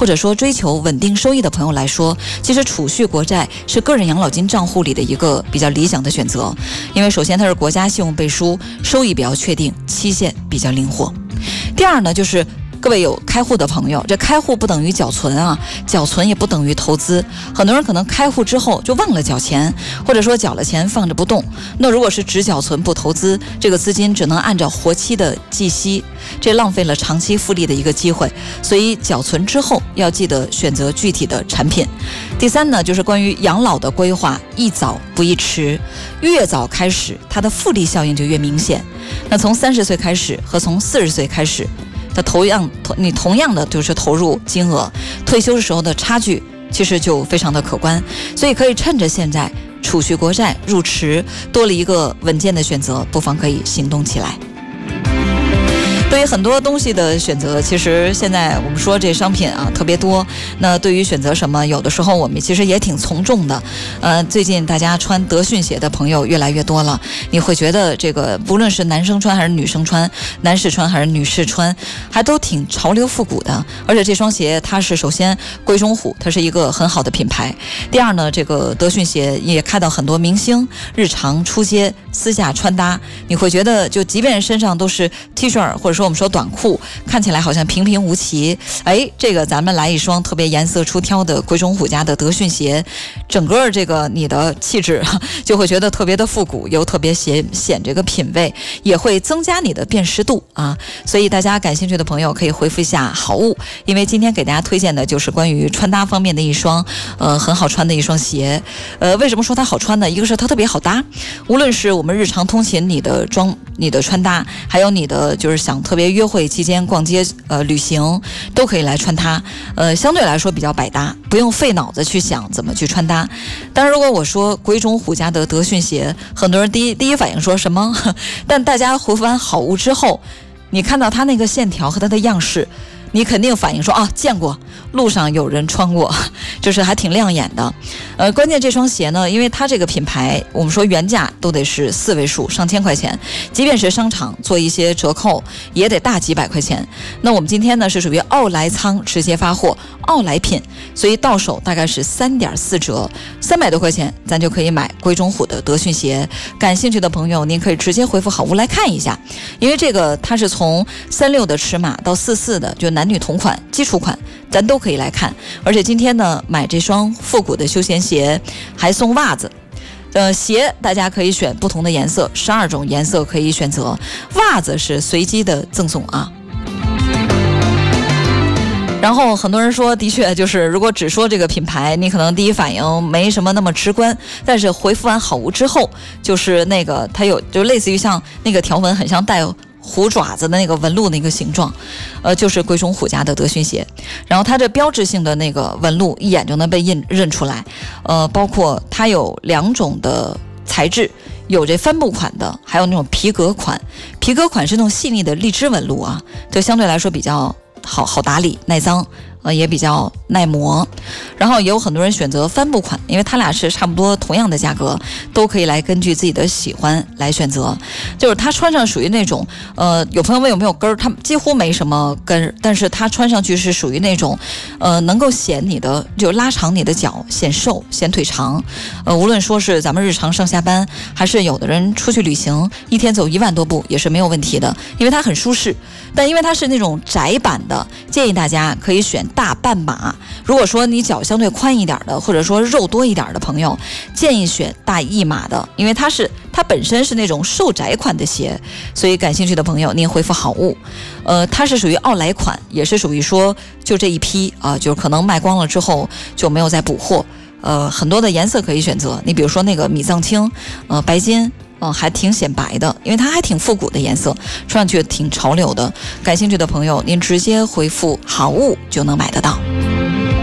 或者说追求稳定收益的朋友来说，其实储蓄国债是个人养老金账户里的一个比较理想的选择。因为首先它是国家信用背书，收益比较确定，期限比较灵活。第二呢，就是各位有开户的朋友，这开户不等于缴存啊，缴存也不等于投资。很多人可能开户之后就忘了缴钱，或者说缴了钱放着不动。那如果是只缴存不投资，这个资金只能按照活期的计息，这浪费了长期复利的一个机会。所以缴存之后要记得选择具体的产品。第三呢，就是关于养老的规划，一早不宜迟，越早开始，它的复利效应就越明显。那从30岁开始和从40岁开始，你同样的就是投入金额，退休的时候的差距其实就非常的可观，所以可以趁着现在储蓄国债入池，多了一个稳健的选择，不妨可以行动起来。对于很多东西的选择，其实现在我们说这商品啊特别多，那对于选择什么，有的时候我们其实也挺从众的。最近大家穿德训鞋的朋友越来越多了，你会觉得这个不论是男生穿还是女生穿，男士穿还是女士穿，还都挺潮流复古的。而且这双鞋它是首先龟中虎，它是一个很好的品牌。第二呢，这个德训鞋也看到很多明星日常出街私下穿搭，你会觉得就即便身上都是 T 恤或者说我们说短裤，看起来好像平平无奇，这个咱们来一双特别颜色出挑的龟中虎家的德训鞋，整个这个你的气质就会觉得特别的复古，又特别显这个品味，也会增加你的辨识度啊。所以大家感兴趣的朋友可以回复一下好物，因为今天给大家推荐的就是关于穿搭方面的一双很好穿的一双鞋。为什么说它好穿呢？一个是它特别好搭，无论是我们日常通勤你的穿搭，还有你的就是想特别约会期间逛街旅行，都可以来穿它。相对来说比较百搭，不用费脑子去想怎么去穿搭。当然如果我说龟中虎家的德训鞋，很多人第一反应说什么但大家回复完好物之后，你看到它那个线条和它的样式，你肯定反应说啊，见过，路上有人穿过，就是还挺亮眼的。关键这双鞋呢，因为它这个品牌，我们说原价都得是4位数，上千块钱，即便是商场做一些折扣，也得大几百块钱。那我们今天呢是属于奥莱仓直接发货，奥莱品，所以到手大概是3.4折，300多块钱，咱就可以买龟中虎的德训鞋。感兴趣的朋友，您可以直接回复好物来看一下，因为这个它是从36的尺码到44的，就男女同款基础款，咱都可以来看。而且今天呢，买这双复古的休闲鞋还送袜子。鞋大家可以选不同的颜色，12种颜色可以选择，袜子是随机的赠送啊。然后很多人说，的确就是如果只说这个品牌，你可能第一反应没什么那么直观，但是回复完好物之后，就是那个它有就类似于像那个条纹很像带虎爪子的那个纹路那个形状，就是龟中虎家的德训鞋。然后它这标志性的那个纹路一眼就能被认出来，包括它有2种的材质，有这帆布款的，还有那种皮革款。皮革款是那种细腻的荔枝纹路啊，就相对来说比较好打理耐脏，也比较耐磨。然后也有很多人选择帆布款，因为它俩是差不多同样的价格，都可以来根据自己的喜欢来选择。就是它穿上属于那种有朋友问有没有跟儿，它几乎没什么跟儿，但是它穿上去是属于那种能够显你的就拉长你的脚，显瘦显腿长。无论说是咱们日常上下班，还是有的人出去旅行，一天走1万多步也是没有问题的，因为它很舒适。但因为它是那种窄版的，建议大家可以选大半码。如果说你脚相对宽一点的，或者说肉多一点的朋友，建议选大1码的，因为它本身是那种瘦窄款的鞋。所以感兴趣的朋友，您回复好物。它是属于奥莱款，也是属于说就这一批啊，就可能卖光了之后就没有再补货。很多的颜色可以选择，你比如说那个米藏青，白金。还挺显白的，因为它还挺复古的颜色，穿上去挺潮流的。感兴趣的朋友，您直接回复好物就能买得到。